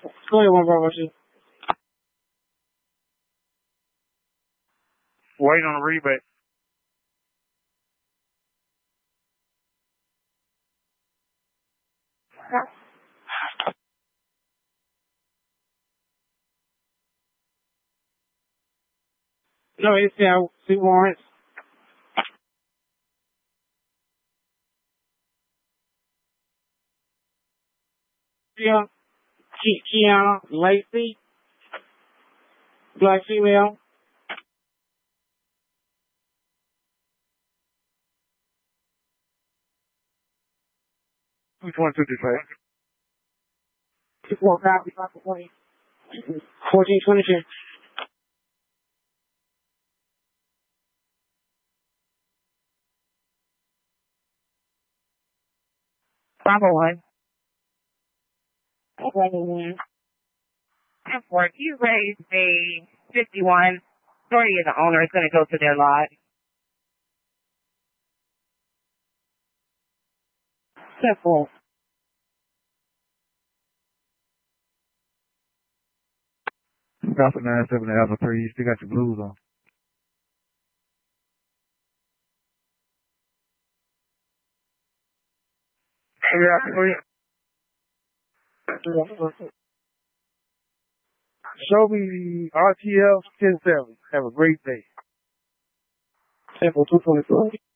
Go ahead, one bro. What's Waiting on a rebate. No, it's out. See warrants. Yeah. Kiana Lacey. Black female. Which one took this way? 1422. 1422. One. Okay, F4, you raised a 51. Majority of the owner is going to go to their lot. 10-4. Alpha 97 to Alpha 3. You still got your blues on. Show me the RTL 10-7. Have a great day. 10-4, 224.